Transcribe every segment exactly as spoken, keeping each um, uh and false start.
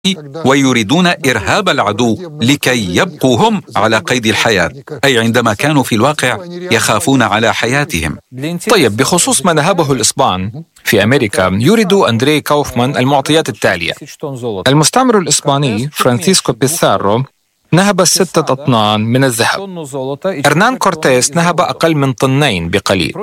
ويريدون إرهاب العدو لكي يبقوا هم على قيد الحياة، أي عندما كانوا في الواقع يخافون على حياتهم. طيب، بخصوص ما نهبه الإسبان في أمريكا، يريد أندري كوفمان المعطيات التالية. المستعمر الإسباني فرانسيسكو بيثارو نهب ستة أطنان من الذهب. إرنان كورتيس نهب أقل من طنين بقليل.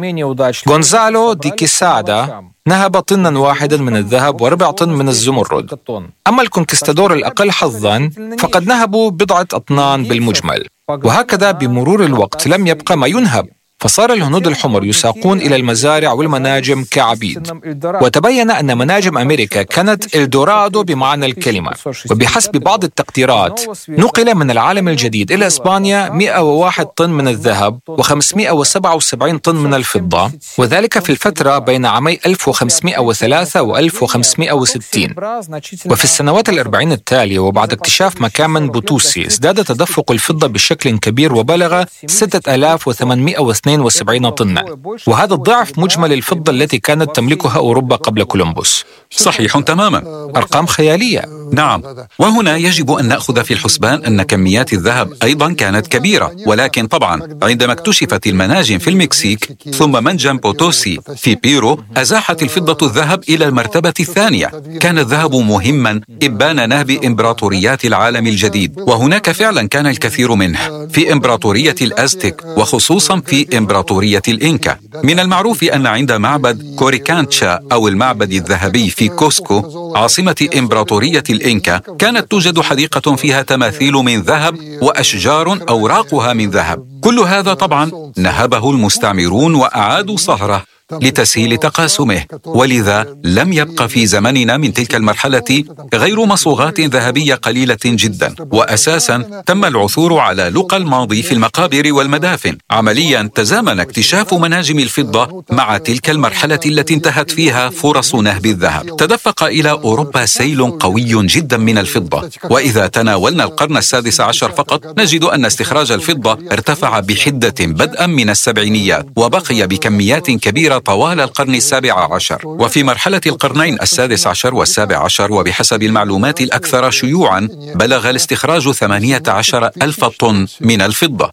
غونزالو دي كيسادا نهب طنا واحدا من الذهب وربع طن من الزمرد. أما الكونكستادور الأقل حظا فقد نهبوا بضعة أطنان بالمجمل. وهكذا بمرور الوقت لم يبقى ما ينهب، فصار الهنود الحمر يساقون إلى المزارع والمناجم كعبيد. وتبين أن مناجم أمريكا كانت إلدورادو بمعنى الكلمة. وبحسب بعض التقديرات نقل من العالم الجديد إلى إسبانيا مئة وواحد طن من الذهب وخمسمئة وسبعة وسبعين طن من الفضة، وذلك في الفترة بين عامي ألف وخمسمئة وثلاثة وألف وخمسمئة وستين. وفي السنوات الأربعين التالية وبعد اكتشاف مكامن بوتوسي ازداد تدفق الفضة بشكل كبير وبلغ ستة آلاف وثمانمئة واثنين وسبعين طنا، وهذا الضعف مجمل الفضة التي كانت تملكها أوروبا قبل كولومبوس. صحيح تماما، أرقام خيالية. نعم، وهنا يجب أن نأخذ في الحسبان أن كميات الذهب أيضا كانت كبيرة، ولكن طبعا عندما اكتشفت المناجم في المكسيك ثم منجم بوتوسي في بيرو أزاحت الفضة الذهب إلى المرتبة الثانية. كان الذهب مهما إبان نهب إمبراطوريات العالم الجديد، وهناك فعلا كان الكثير منه في إمبراطورية الأزتك وخصوصا في إمبراطورية الإنكا. من المعروف أن عند معبد كوريكانتشا أو المعبد الذهبي في كوسكو عاصمة إمبراطورية الإنكا كانت توجد حديقة فيها تماثيل من ذهب وأشجار أوراقها من ذهب. كل هذا طبعا نهبه المستعمرون وأعادوا صهره لتسهيل تقاسمه، ولذا لم يبقى في زمننا من تلك المرحلة غير مصوغات ذهبية قليلة جدا. وأساسا تم العثور على لقى الماضي في المقابر والمدافن. عمليا تزامن اكتشاف مناجم الفضة مع تلك المرحلة التي انتهت فيها فرص نهب الذهب. تدفق إلى أوروبا سيل قوي جدا من الفضة، وإذا تناولنا القرن السادس عشر فقط نجد أن استخراج الفضة ارتفع بحدة بدءا من السبعينيات وبقي بكميات كبيرة طوال القرن السابع عشر. وفي مرحلة القرنين السادس عشر والسابع عشر وبحسب المعلومات الأكثر شيوعا بلغ الاستخراج ثمانية عشر ألف طن من الفضة.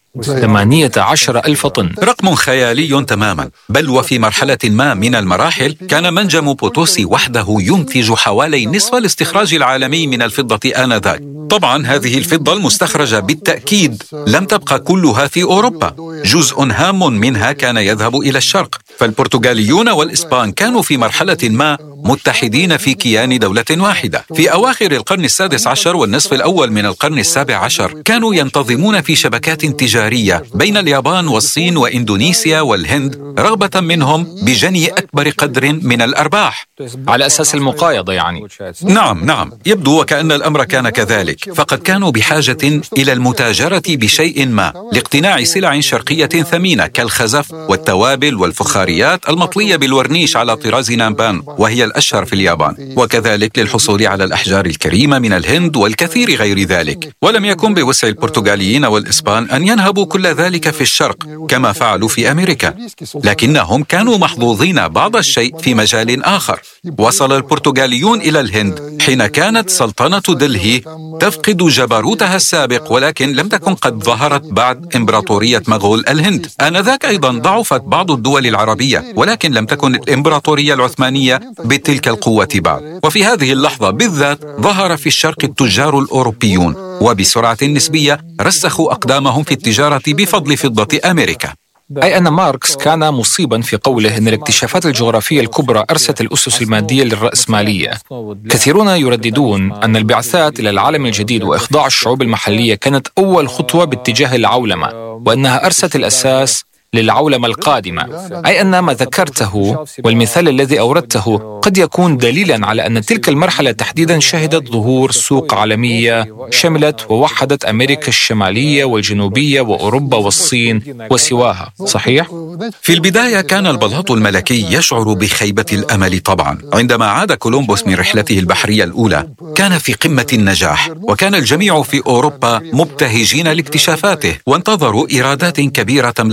ثمانية عشر ألف طن، رقم خيالي تماما. بل وفي مرحلة ما من المراحل كان منجم بوتوسي وحده ينتج حوالي نصف الاستخراج العالمي من الفضة آنذاك. طبعا هذه الفضة المستخرجة بالتأكيد لم تبقى كلها في أوروبا، جزء هام منها كان يذهب إلى الشرق. فالبرتغاليون والإسبان كانوا في مرحلة ما متحدين في كيان دولة واحدة. في أواخر القرن السادس عشر والنصف الأول من القرن السابع عشر كانوا ينتظمون في شبكات تجارية بين اليابان والصين وإندونيسيا والهند، رغبة منهم بجني أكبر قدر من الأرباح على أساس المقايضة يعني. نعم نعم، يبدو وكأن الأمر كان كذلك. فقد كانوا بحاجة إلى المتاجرة بشيء ما لاقتناع سلع شرقية ثمينة كالخزف والتوابل والفخاريات المطلية بالورنيش على طراز نامبان وهي الأشهر في اليابان، وكذلك للحصول على الأحجار الكريمة من الهند والكثير غير ذلك. ولم يكن بوسع البرتغاليين والإسبان أن ينهبوا كل ذلك في الشرق كما فعلوا في أمريكا، لكنهم كانوا محظوظين بعض الشيء في مجال آخر. وصل البرتغاليون إلى الهند حين كانت سلطنة دلهي تفقد جبروتها السابق، ولكن لم تكن قد ظهرت بعد إمبراطورية مغول الهند. آنذاك أيضا ضعفت بعض الدول العربية، ولكن لم تكن الإمبراطورية العثمانية بتلك القوة بعد. وفي هذه اللحظة بالذات ظهر في الشرق التجار الأوروبيون، وبسرعة نسبية رسخوا أقدامهم في التجارة بفضل فضة أمريكا. أي أن ماركس كان مصيبا في قوله أن الاكتشافات الجغرافية الكبرى أرست الأسس المادية للرأسمالية. كثيرون يرددون أن البعثات إلى العالم الجديد وإخضاع الشعوب المحلية كانت أول خطوة باتجاه العولمة، وأنها أرست الأساس للعولمة القادمة. أي أن ما ذكرته والمثال الذي أوردته قد يكون دليلا على أن تلك المرحلة تحديدا شهدت ظهور سوق عالمية شملت ووحدت أمريكا الشمالية والجنوبية وأوروبا والصين وسواها، صحيح؟ في البداية كان البلاط الملكي يشعر بخيبة الأمل طبعا. عندما عاد كولومبوس من رحلته البحرية الأولى كان في قمة النجاح، وكان الجميع في أوروبا مبتهجين لاكتشافاته وانتظروا إيرادات كبيرة تملأ خزائنهم.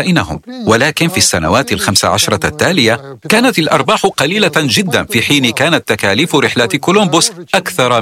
خزائنهم. ولكن في السنوات الخمس عشرة التالية كانت الأرباح قليلة جدا، في حين كانت تكاليف رحلات كولومبوس أكثر